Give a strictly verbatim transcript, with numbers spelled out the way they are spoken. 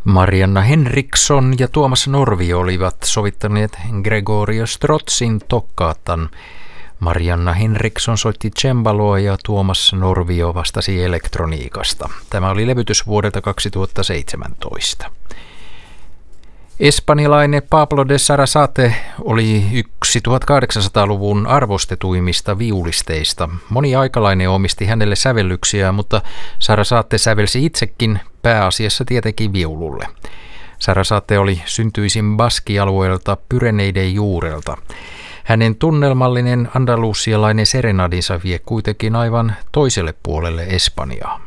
Marianna Henriksson ja Tuomas Norvio olivat sovittaneet Gregorio Strozzin Toccatan. Marianna Henriksson soitti cembaloa ja Tuomas Norvio vastasi elektroniikasta. Tämä oli levytys vuodelta kaksituhattaseitsemäntoista. Espanjalainen Pablo de Sarasate oli yksi tuhatkahdeksansataaluvun arvostetuimmista viulisteista. Moni aikalainen omisti hänelle sävellyksiä, mutta Sarasate sävelsi itsekin pääasiassa tietenkin viululle. Sarasate oli syntyisin Baskialueelta Pyreneiden juurelta. Hänen tunnelmallinen andalusialainen serenadinsa vie kuitenkin aivan toiselle puolelle Espanjaa.